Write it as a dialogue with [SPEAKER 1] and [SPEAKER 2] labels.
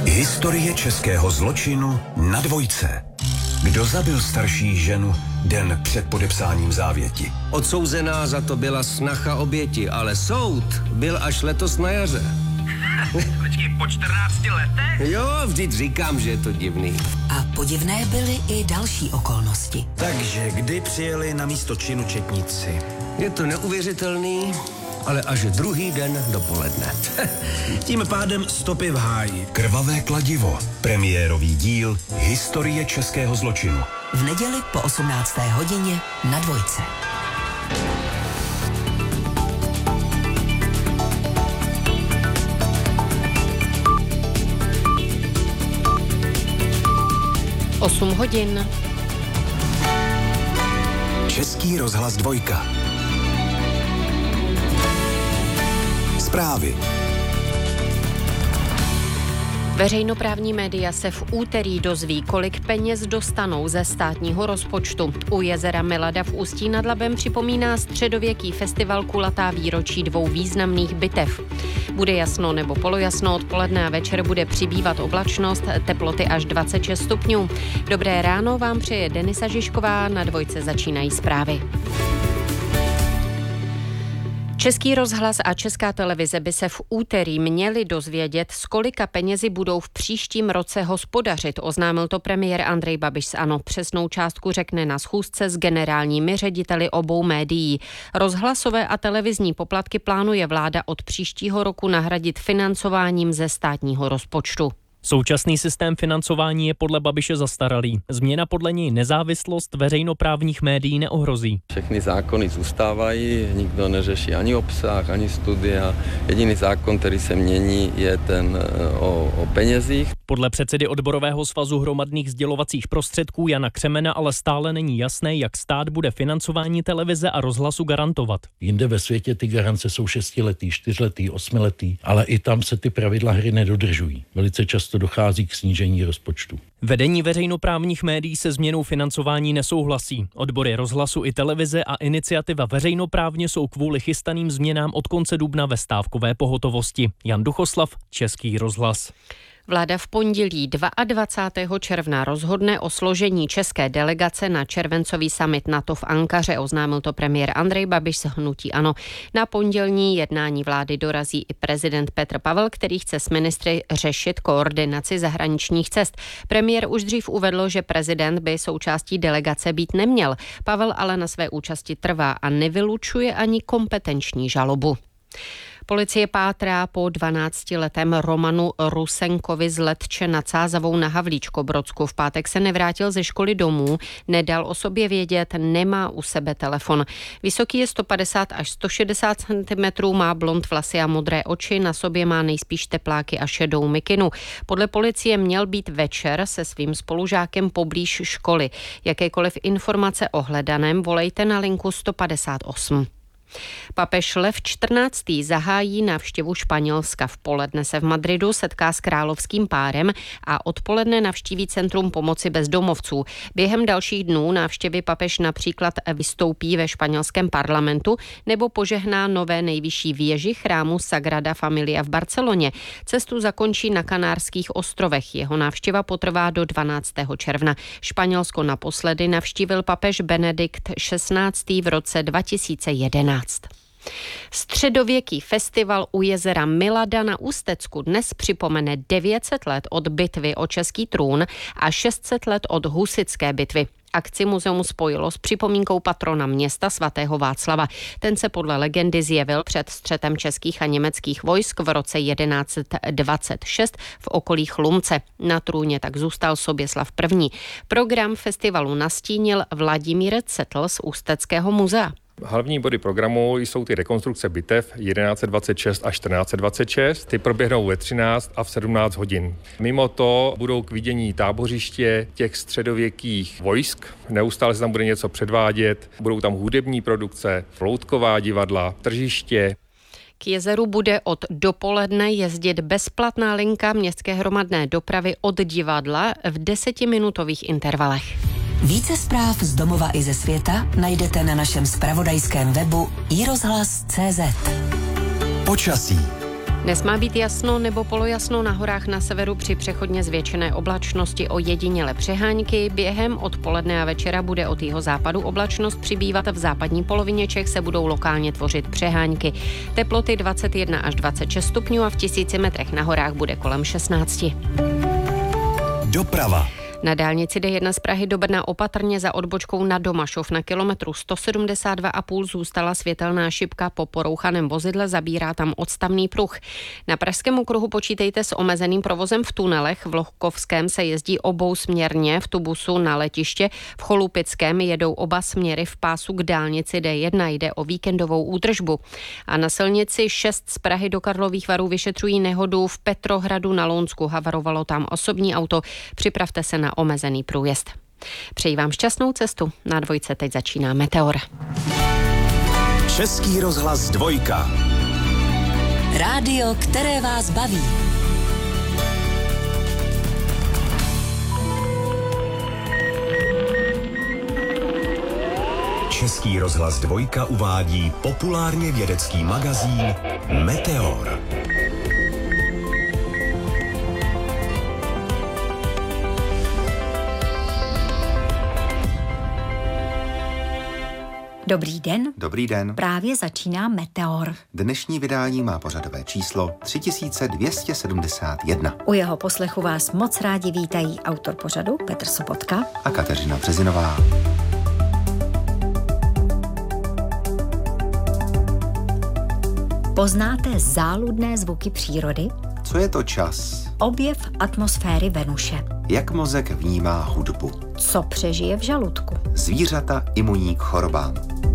[SPEAKER 1] Historie českého zločinu na Dvojce. Kdo zabil starší ženu den před podepsáním závěti?
[SPEAKER 2] Odsouzená za to byla snacha oběti, ale soud byl až letos na jaře.
[SPEAKER 3] Počkej, po 14 letech?
[SPEAKER 2] Jo, vždyť říkám, že je to divný.
[SPEAKER 4] A podivné byly i další okolnosti.
[SPEAKER 5] Takže kdy přijeli na místo činu četníci?
[SPEAKER 2] Je to neuvěřitelný, ale až druhý den dopoledne.
[SPEAKER 5] Tím pádem stopy v háji.
[SPEAKER 1] Krvavé kladivo. Premiérový díl Historie českého zločinu.
[SPEAKER 4] V neděli po 18. hodině na Dvojce.
[SPEAKER 6] Osm hodin.
[SPEAKER 1] Český rozhlas Dvojka. Zprávy.
[SPEAKER 6] Veřejnoprávní média se v úterý dozví, kolik peněz dostanou ze státního rozpočtu. U jezera Milada v Ústí nad Labem připomíná středověký festival kulatá výročí 2 významných bitev. Bude jasno nebo polojasno, odpoledne a večer bude přibývat oblačnost, teploty až 26 stupňů. Dobré ráno vám přeje Denisa Žižková, na Dvojce začínají zprávy. Český rozhlas a Česká televize by se v úterý měli dozvědět, z kolika penězi budou v příštím roce hospodařit, oznámil to premiér Andrej Babiš z ANO. Přesnou částku řekne na schůzce s generálními řediteli obou médií. Rozhlasové a televizní poplatky plánuje vláda od příštího roku nahradit financováním ze státního rozpočtu.
[SPEAKER 7] Současný systém financování je podle Babiše zastaralý. Změna podle něj nezávislost veřejnoprávních médií neohrozí.
[SPEAKER 8] Všechny zákony zůstávají, nikdo neřeší ani obsah, ani studia. Jediný zákon, který se mění, je ten o penězích.
[SPEAKER 7] Podle předsedy odborového svazu hromadných sdělovacích prostředků Jana Křemena ale stále není jasné, jak stát bude financování televize a rozhlasu garantovat.
[SPEAKER 9] Jinde ve světě ty garance jsou 6letý, 4letý, 8letý, ale i tam se ty pravidla hry nedodržují. Velice často dochází k snížení rozpočtu.
[SPEAKER 7] Vedení veřejnoprávních médií se změnou financování nesouhlasí. Odbory rozhlasu i televize a iniciativa veřejnoprávně jsou kvůli chystaným změnám od konce dubna ve stávkové pohotovosti. Jan Duchoslav, Český rozhlas.
[SPEAKER 6] Vláda v pondělí 22. června rozhodne o složení české delegace na červencový summit NATO v Ankaře, oznámil to premiér Andrej Babiš z hnutí ANO. Na pondělní jednání vlády dorazí i prezident Petr Pavel, který chce s ministry řešit koordinaci zahraničních cest. Premiér už dřív uvedl, že prezident by součástí delegace být neměl. Pavel ale na své účasti trvá a nevylučuje ani kompetenční žalobu. Policie pátrá po 12letém Romanu Rusenkovi z Letče nad Sázavou na Havlíčkobrodsku. V pátek se nevrátil ze školy domů, nedal o sobě vědět, nemá u sebe telefon. Vysoký je 150 až 160 cm, má blond vlasy a modré oči, na sobě má nejspíš tepláky a šedou mikinu. Podle policie měl být večer se svým spolužákem poblíž školy. Jakékoliv informace o hledaném volejte na linku 158. Papež Lev XIV. Zahájí návštěvu Španělska. V poledne se v Madridu setká s královským párem a odpoledne navštíví Centrum pomoci bezdomovců. Během dalších dnů návštěvy papež například vystoupí ve španělském parlamentu nebo požehná nové nejvyšší věži chrámu Sagrada Familia v Barceloně. Cestu zakončí na Kanárských ostrovech. Jeho návštěva potrvá do 12. června. Španělsko naposledy navštívil papež Benedikt XVI. V roce 2011. Středověký festival u jezera Milada na Ústecku dnes připomene 900 let od bitvy o český trůn a 600 let od husitské bitvy. Akci muzeum spojilo s připomínkou patrona města svatého Václava. Ten se podle legendy zjevil před střetem českých a německých vojsk v roce 1126 v okolí Chlumce. Na trůně tak zůstal Soběslav I. Program festivalu nastínil Vladimír Cetl z Ústeckého muzea.
[SPEAKER 10] Hlavní body programu jsou ty rekonstrukce bitev 1126 a 1426. Ty proběhnou ve 13 a v 17 hodin. Mimo to budou k vidění tábořiště těch středověkých vojsk. Neustále se tam bude něco předvádět. Budou tam hudební produkce, loutková divadla, tržiště.
[SPEAKER 6] K jezeru bude od dopoledne jezdit bezplatná linka městské hromadné dopravy od divadla v 10minutových intervalech.
[SPEAKER 4] Více zpráv z domova i ze světa najdete na našem zpravodajském webu iRozhlas.cz.
[SPEAKER 1] Počasí.
[SPEAKER 6] Dnes má být jasno nebo polojasno na horách na severu při přechodně zvětšené oblačnosti, ojediněle přehánky. Během odpoledne a večera bude od jihozápadu oblačnost přibývat, v západní polovině Čech se budou lokálně tvořit přehánky. Teploty 21 až 26 stupňů a v 1000 metrech na horách bude kolem 16.
[SPEAKER 1] Doprava.
[SPEAKER 6] Na dálnici D1 z Prahy do Brna opatrně za odbočkou na Domašov na kilometru 172,5 zůstala světelná šipka, po porouchaném vozidle zabírá tam odstavný pruh. Na pražském okruhu počítejte s omezeným provozem v tunelech, v Lohkovském se jezdí obousměrně, v Tubusu na letiště, v Cholupickém jedou oba směry, v pásu k dálnici D1 jde o víkendovou údržbu. A na silnici 6 z Prahy do Karlových Varů vyšetřují nehodu v Petrohradu na Lounsku, havarovalo tam osobní auto, připravte se na omezený průjezd. Přeji vám šťastnou cestu. Na Dvojce teď začíná Meteor.
[SPEAKER 1] Český rozhlas Dvojka.
[SPEAKER 4] Rádio, které vás baví.
[SPEAKER 1] Český rozhlas Dvojka uvádí populárně vědecký magazín Meteor.
[SPEAKER 11] Dobrý den.
[SPEAKER 12] Dobrý den.
[SPEAKER 11] Právě začíná Meteor.
[SPEAKER 12] Dnešní vydání má pořadové číslo 3271.
[SPEAKER 11] U jeho poslechu vás moc rádi vítají autor pořadu Petr Sobotka
[SPEAKER 12] a Kateřina Březinová.
[SPEAKER 11] Poznáte záludné zvuky přírody?
[SPEAKER 12] Co je to čas?
[SPEAKER 11] Objev atmosféry Venuše.
[SPEAKER 12] Jak mozek vnímá hudbu?
[SPEAKER 11] Co přežije v žaludku?
[SPEAKER 12] Zvířata imunní k chorobám.